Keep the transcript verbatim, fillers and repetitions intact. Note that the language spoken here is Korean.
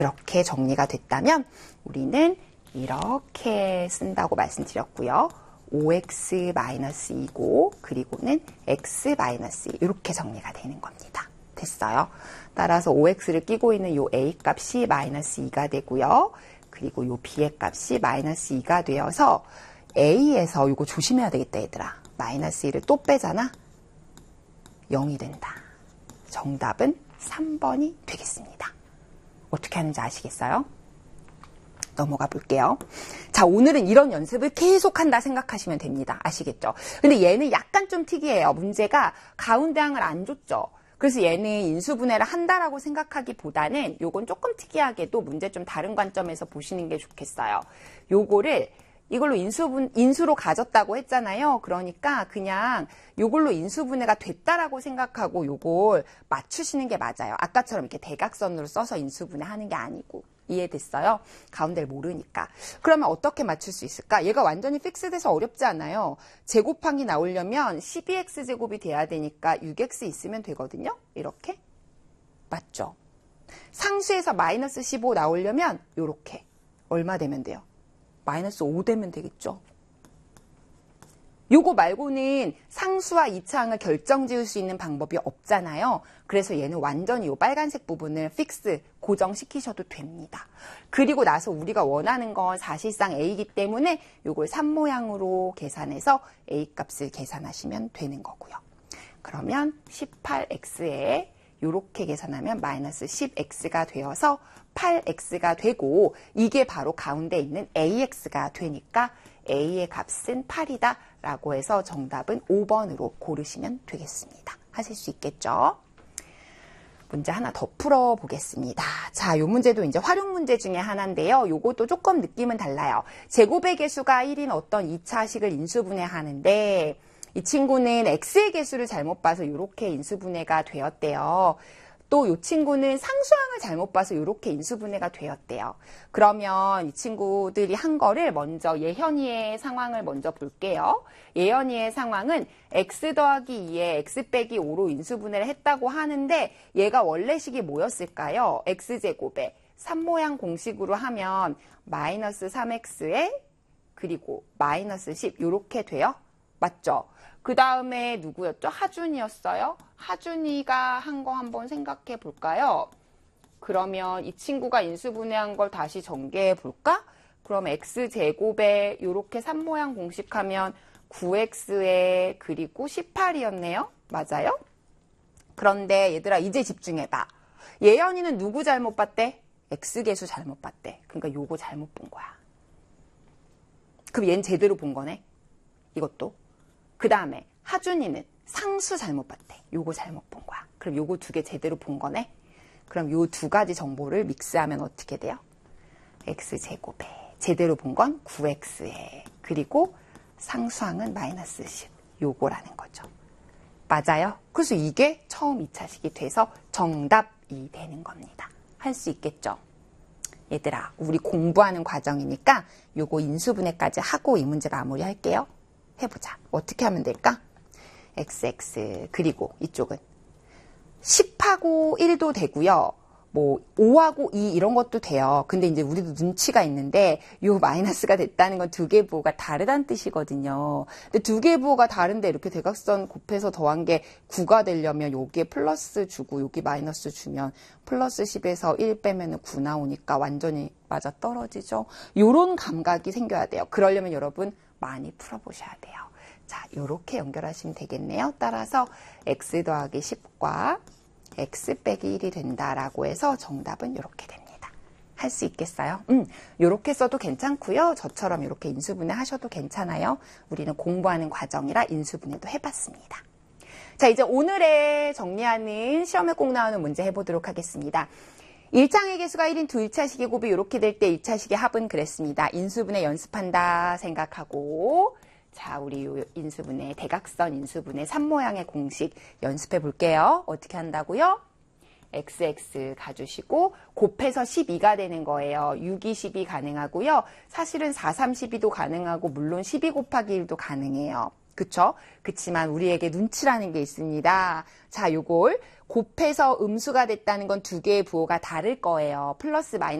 이렇게 정리가 됐다면 우리는 이렇게 쓴다고 말씀드렸고요. 오엑스 마이너스 이고 그리고는 x 마이너스 이 이렇게 정리가 되는 겁니다. 됐어요. 따라서 오엑스를 끼고 있는 요 a 값이 마이너스 이가 되고요. 그리고 요 b의 값이 마이너스 이가 되어서 a에서 이거 조심해야 되겠다 얘들아. 마이너스 이를 또 빼잖아. 영이 된다. 정답은 삼 번이 되겠습니다. 어떻게 하는지 아시겠어요? 넘어가 볼게요. 자, 오늘은 이런 연습을 계속한다 생각하시면 됩니다. 아시겠죠? 근데 얘는 약간 좀 특이해요. 문제가 가운데 항을 안 줬죠. 그래서 얘는 인수분해를 한다라고 생각하기보다는 요건 조금 특이하게도 문제 좀 다른 관점에서 보시는 게 좋겠어요. 요거를 이걸로 인수분, 인수로 가졌다고 했잖아요. 그러니까 그냥 요걸로 인수분해가 됐다라고 생각하고 요걸 맞추시는 게 맞아요. 아까처럼 이렇게 대각선으로 써서 인수분해 하는 게 아니고. 이해됐어요? 가운데를 모르니까. 그러면 어떻게 맞출 수 있을까? 얘가 완전히 픽스돼서 어렵지 않아요. 제곱항이 나오려면 십이 엑스 제곱이 돼야 되니까 육 엑스 있으면 되거든요. 이렇게. 맞죠? 상수에서 마이너스 십오 나오려면 요렇게. 얼마 되면 돼요? 마이너스 오 되면 되겠죠. 요거 말고는 상수와 이차항을 결정 지을 수 있는 방법이 없잖아요. 그래서 얘는 완전히 요 빨간색 부분을 픽스, 고정시키셔도 됩니다. 그리고 나서 우리가 원하는 건 사실상 a이기 때문에 요걸 삼 모양으로 계산해서 a 값을 계산하시면 되는 거고요. 그러면 십팔 엑스에 요렇게 계산하면 마이너스 십 엑스가 되어서 팔 엑스가 되고 이게 바로 가운데 있는 에이엑스가 되니까 a의 값은 팔이다 라고 해서 정답은 오 번으로 고르시면 되겠습니다. 하실 수 있겠죠? 문제 하나 더 풀어보겠습니다. 자, 요 문제도 이제 활용 문제 중에 하나인데요. 요것도 조금 느낌은 달라요. 제곱의 개수가 일인 어떤 이 차식을 인수분해하는데 이 친구는 x의 개수를 잘못 봐서 이렇게 인수분해가 되었대요. 또 이 친구는 상수항을 잘못 봐서 이렇게 인수분해가 되었대요. 그러면 이 친구들이 한 거를 먼저 예현이의 상황을 먼저 볼게요. 예현이의 상황은 x 더하기 이에 x 빼기 오로 인수분해를 했다고 하는데 얘가 원래식이 뭐였을까요? x제곱에 삼 모양 공식으로 하면 마이너스 삼 엑스에 그리고 마이너스 십 이렇게 돼요. 맞죠? 그 다음에 누구였죠? 하준이었어요. 하준이가 한 거 한번 생각해 볼까요? 그러면 이 친구가 인수분해한 걸 다시 전개해 볼까? 그럼 x제곱에 이렇게 삼 모양 공식하면 구 엑스에 그리고 십팔이었네요. 맞아요? 그런데 얘들아 이제 집중해봐. 예연이는 누구 잘못 봤대? x계수 잘못 봤대. 그러니까 요거 잘못 본 거야. 그럼 얘는 제대로 본 거네. 이것도. 그 다음에 하준이는 상수 잘못 봤대. 요거 잘못 본 거야. 그럼 요거 두 개 제대로 본 거네. 그럼 요 두 가지 정보를 믹스하면 어떻게 돼요? x제곱에 제대로 본 건 구 엑스에 그리고 상수항은 마이너스 십. 요거라는 거죠. 맞아요? 그래서 이게 처음 이 차식이 돼서 정답이 되는 겁니다. 할 수 있겠죠? 얘들아, 우리 공부하는 과정이니까 요거 인수분해까지 하고 이 문제 마무리할게요. 해보자. 어떻게 하면 될까? xx 그리고 이쪽은 십하고 일도 되고요. 뭐 오하고 이 이런 것도 돼요. 근데 이제 우리도 눈치가 있는데 요 마이너스가 됐다는 건 두 개 부호가 다르다는 뜻이거든요. 근데 두 개 부호가 다른데 이렇게 대각선 곱해서 더한 게 구가 되려면 여기에 플러스 주고 여기 마이너스 주면 플러스 십에서 일 빼면 구 나오니까 완전히 맞아 떨어지죠. 요런 감각이 생겨야 돼요. 그러려면 여러분 많이 풀어보셔야 돼요. 자, 요렇게 연결하시면 되겠네요. 따라서 x 더하기 십과 x 빼기 일이 된다라고 해서 정답은 이렇게 됩니다. 할 수 있겠어요? 음, 요렇게 써도 괜찮고요. 저처럼 이렇게 인수분해 하셔도 괜찮아요. 우리는 공부하는 과정이라 인수분해도 해봤습니다. 자, 이제 오늘의 정리하는 시험에 꼭 나오는 문제 해보도록 하겠습니다. 일 차항의 개수가 일인 두 일 차식의 곱이 이렇게 될 때 일 차식의 합은 그랬습니다. 인수분해 연습한다 생각하고 자, 우리 요 인수분해, 대각선 인수분해 삼 모양의 공식 연습해 볼게요. 어떻게 한다고요? xx 가주시고 곱해서 십이가 되는 거예요. 육이 십이 가능하고요. 사실은 사, 삼, 십이도 가능하고 물론 십이 곱하기 일도 가능해요. 그쵸? 그치만 우리에게 눈치라는 게 있습니다. 자, 요걸 곱해서 음수가 됐다는 건 두 개의 부호가 다를 거예요. 플러스 마이너스